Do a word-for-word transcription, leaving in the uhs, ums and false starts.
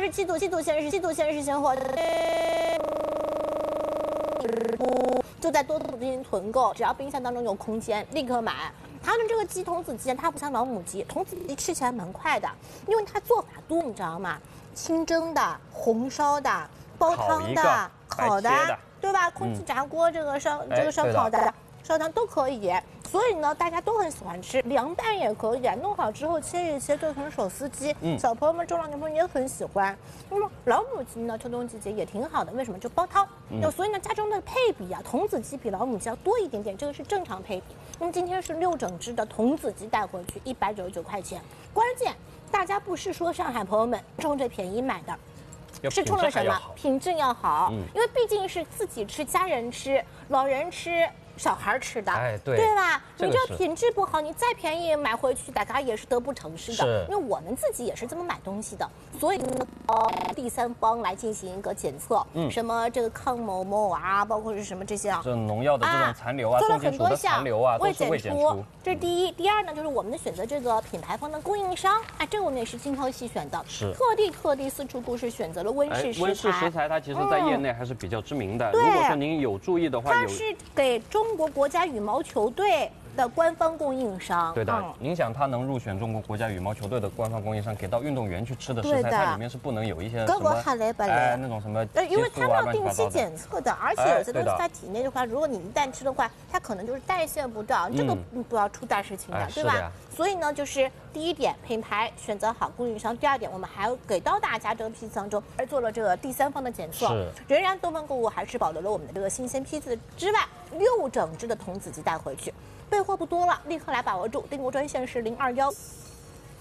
是七组，七组鲜是七组鲜是鲜货，就在多多进行囤购，只要冰箱当中有空间，立刻买。它的这个鸡童子鸡，它不像老母鸡，童子鸡吃起来蛮快的，因为它做法多，你知道吗？清蒸的、红烧的、煲汤的、烤的，对吧？空气炸锅这个烧、嗯、这个烧烤的。烧汤都可以，所以呢，大家都很喜欢吃，凉拌也可以，弄好之后切一切做成手撕鸡，嗯，小朋友们、中老年朋友也很喜欢。那么老母鸡呢，秋冬季节也挺好的，为什么？就煲汤。那、嗯、所以呢，家中的配比啊，童子鸡比老母鸡要多一点点，这个是正常配比。那么今天是六整只的童子鸡带回去，一百九十九块钱。关键大家不是说上海朋友们冲着便宜买的。是冲着什么？品质要好，嗯、因为毕竟是自己吃、家人吃、老人吃。小孩吃的， 哎，对， 对吧？你这品质不好，你再便宜买回去，大家也是得不偿失的。因为我们自己也是这么买东西的，所以呢，呃，第三方来进行一个检测，嗯，什么这个抗某某啊，包括是什么这些啊， 这农药的这种残留啊， 做了很多项， 未检出。 这是第一，第二呢，就是我们的选择这个品牌方的供应商，哎，这个我们也是精挑细选的， 是特地特地四处故事选择了温氏食材。 温氏食材它其实在业内还是比较知名的，如果说您有注意的话， 它是给中。中国国家羽毛球队的官方供应商， 对的，嗯、您想它能入选中国国家羽毛球队的官方供应商，给到运动员去吃的食材，它里面是不能有一些什么哎那种什么、 呃，因为它们要定期检测的，而且有些东西在体内的话，如果你一旦吃的话，它可能就是代谢不到，这个不要出大事情的， 嗯、 对吧？所以呢，就是第一点，品牌选择好供应商；第二点，我们还给到大家这个批次当中，而做了这个第三方的检测，仍然东方购物还是保留了我们的这个新鲜批次之外，六整只的童子鸡带回去。备货不多了，立刻来把握住，订购专线是零二幺。